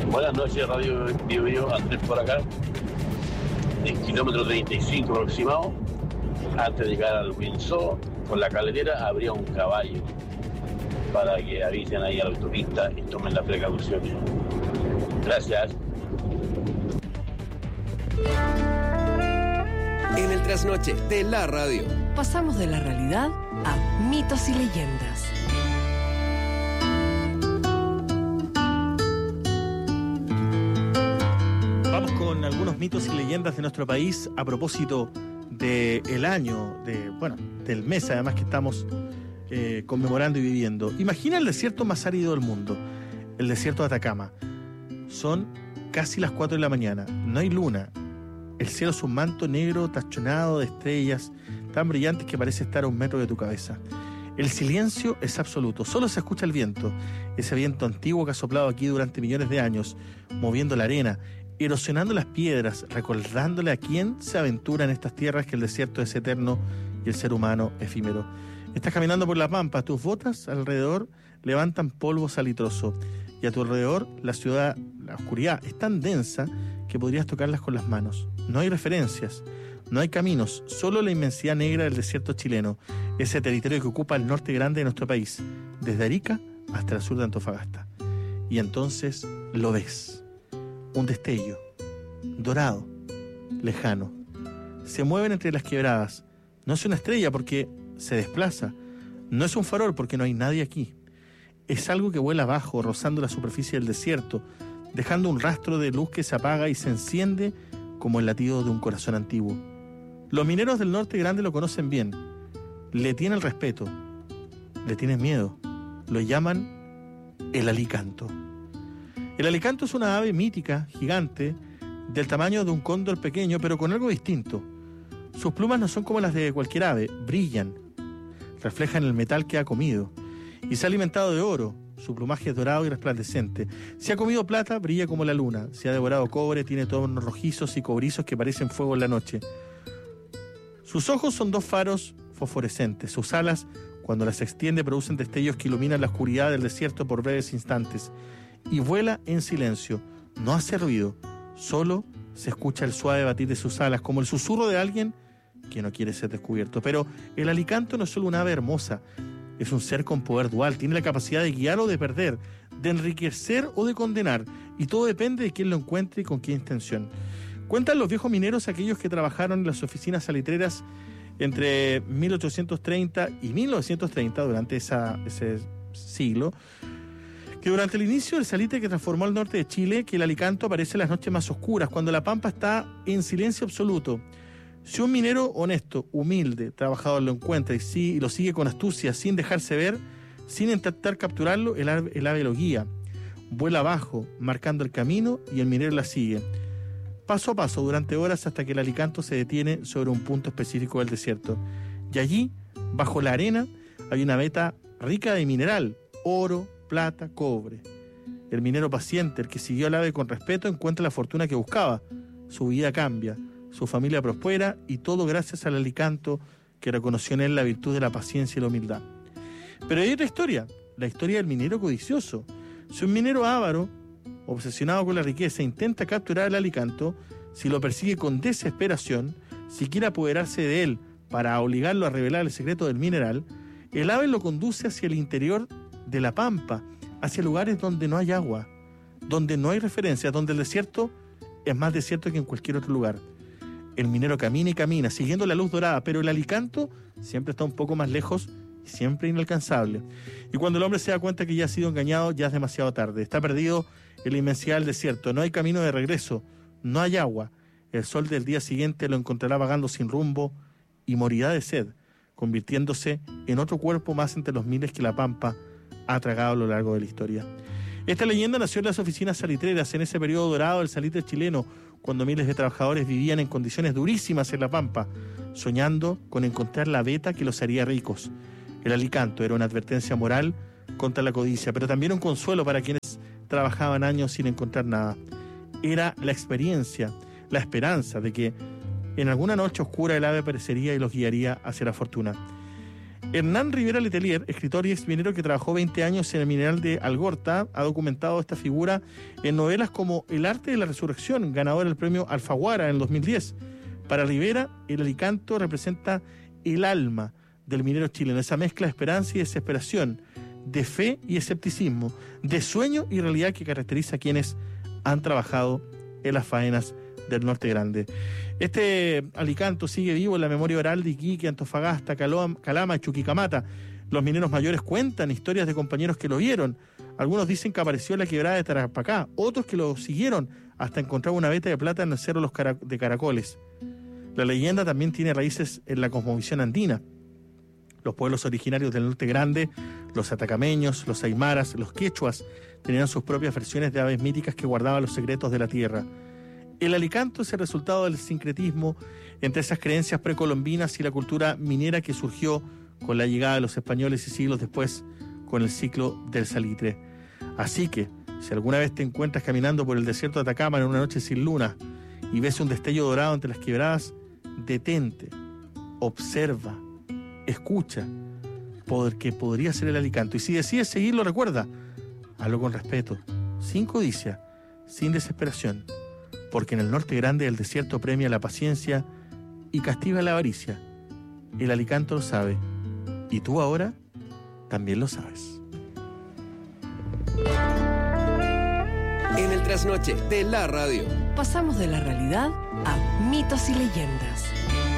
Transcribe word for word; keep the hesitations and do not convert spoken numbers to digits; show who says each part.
Speaker 1: Buenas noches, Radio Bio Bio, Andrés por acá. En kilómetro treinta y cinco aproximado, antes de llegar al Windsor, con la caletera habría un caballo para que avisen ahí a la autopista y tomen las precauciones. Gracias.
Speaker 2: En el trasnoche de la radio.
Speaker 3: Pasamos de la realidad a mitos y leyendas.
Speaker 4: Vamos con algunos mitos y leyendas de nuestro país a propósito del año, de, bueno, del mes además que estamos eh, conmemorando y viviendo. Imagina el desierto más árido del mundo, el desierto de Atacama. Son casi las cuatro de la mañana, no hay luna. El cielo es un manto negro tachonado de estrellas tan brillantes que parece estar a un metro de tu cabeza. El silencio es absoluto, solo se escucha el viento, ese viento antiguo que ha soplado aquí durante millones de años, moviendo la arena, erosionando las piedras, recordándole a quién se aventura en estas tierras que el desierto es eterno y el ser humano efímero. Estás caminando por la pampa, tus botas alrededor levantan polvo salitroso y a tu alrededor la ciudad, la oscuridad es tan densa que podrías tocarlas con las manos. No hay referencias, no hay caminos, solo la inmensidad negra del desierto chileno, ese territorio que ocupa el norte grande de nuestro país, desde Arica hasta el sur de Antofagasta. Y entonces lo ves, un destello, dorado, lejano. Se mueven entre las quebradas. No es una estrella porque se desplaza, no es un farol porque no hay nadie aquí. Es algo que vuela abajo, rozando la superficie del desierto, dejando un rastro de luz que se apaga y se enciende como el latido de un corazón antiguo. Los mineros del norte grande lo conocen bien, le tienen respeto, le tienen miedo, lo llaman el alicanto. El alicanto es una ave mítica, gigante, del tamaño de un cóndor pequeño, pero con algo distinto. Sus plumas no son como las de cualquier ave, brillan, reflejan el metal que ha comido, y se ha alimentado de oro. Su plumaje es dorado y resplandecente. Si ha comido plata, brilla como la luna. Si ha devorado cobre, tiene tonos rojizos y cobrizos que parecen fuego en la noche. Sus ojos son dos faros fosforescentes. Sus alas, cuando las extiende, producen destellos que iluminan la oscuridad del desierto por breves instantes. Y vuela en silencio. No hace ruido. Solo se escucha el suave batir de sus alas, como el susurro de alguien que no quiere ser descubierto. Pero el alicanto no es solo una ave hermosa. Es un ser con poder dual, tiene la capacidad de guiar o de perder, de enriquecer o de condenar, y todo depende de quién lo encuentre y con qué intención. Cuentan los viejos mineros, aquellos que trabajaron en las oficinas salitreras entre mil ochocientos treinta y mil novecientos treinta, durante esa, ese siglo, que durante el inicio del salitre que transformó el norte de Chile, que el alicanto aparece en las noches más oscuras, cuando la pampa está en silencio absoluto. Si un minero honesto, humilde, trabajador lo encuentra y, sí, y lo sigue con astucia, sin dejarse ver, sin intentar capturarlo, el ave, el ave lo guía. Vuela abajo, marcando el camino, y el minero la sigue. Paso a paso, durante horas, hasta que el alicanto se detiene sobre un punto específico del desierto. Y allí, bajo la arena, hay una veta rica de mineral, oro, plata, cobre. El minero paciente, el que siguió al ave con respeto, encuentra la fortuna que buscaba. Su vida cambia. Su familia prospera y todo gracias al alicanto que reconoció en él la virtud de la paciencia y la humildad. Pero hay otra historia, la historia del minero codicioso. Si un minero avaro, obsesionado con la riqueza, intenta capturar al alicanto, si lo persigue con desesperación, si quiere apoderarse de él para obligarlo a revelar el secreto del mineral, el ave lo conduce hacia el interior de la pampa, hacia lugares donde no hay agua, donde no hay referencias, donde el desierto es más desierto que en cualquier otro lugar. El minero camina y camina, siguiendo la luz dorada, pero el alicanto siempre está un poco más lejos y siempre inalcanzable. Y cuando el hombre se da cuenta que ya ha sido engañado, ya es demasiado tarde. Está perdido en la inmensidad del desierto, no hay camino de regreso, no hay agua. El sol del día siguiente lo encontrará vagando sin rumbo y morirá de sed, convirtiéndose en otro cuerpo más entre los miles que la pampa ha tragado a lo largo de la historia. Esta leyenda nació en las oficinas salitreras, en ese periodo dorado del salitre chileno, cuando miles de trabajadores vivían en condiciones durísimas en la pampa, soñando con encontrar la veta que los haría ricos. El alicanto era una advertencia moral contra la codicia, pero también un consuelo para quienes trabajaban años sin encontrar nada. Era la experiencia, la esperanza de que en alguna noche oscura el ave aparecería y los guiaría hacia la fortuna. Hernán Rivera Letelier, escritor y exminero que trabajó veinte años en el mineral de Algorta, ha documentado esta figura en novelas como El arte de la resurrección, ganador del premio Alfaguara en el dos mil diez. Para Rivera, el alicanto representa el alma del minero chileno, esa mezcla de esperanza y desesperación, de fe y escepticismo, de sueño y realidad que caracteriza a quienes han trabajado en las faenas del Norte Grande. Este alicanto sigue vivo en la memoria oral de Iquique, Antofagasta, Calama y Chuquicamata. Los mineros mayores cuentan historias de compañeros que lo vieron. Algunos dicen que apareció en la quebrada de Tarapacá, otros que lo siguieron hasta encontrar una veta de plata en el Cerro Los Cara- de Caracoles. La leyenda también tiene raíces en la cosmovisión andina. Los pueblos originarios del Norte Grande, los atacameños, los aymaras, los quechuas, tenían sus propias versiones de aves míticas que guardaban los secretos de la tierra. El alicanto es el resultado del sincretismo entre esas creencias precolombinas y la cultura minera que surgió con la llegada de los españoles y siglos después con el ciclo del salitre. Así que, si alguna vez te encuentras caminando por el desierto de Atacama en una noche sin luna y ves un destello dorado entre las quebradas, detente, observa, escucha, porque podría ser el alicanto. Y si decides seguirlo, recuerda, hazlo con respeto, sin codicia, sin desesperación, porque en el Norte Grande el desierto premia la paciencia y castiga la avaricia. El alicanto lo sabe, y tú ahora también lo sabes.
Speaker 2: En el trasnoche de la radio.
Speaker 3: Pasamos de la realidad a mitos y leyendas.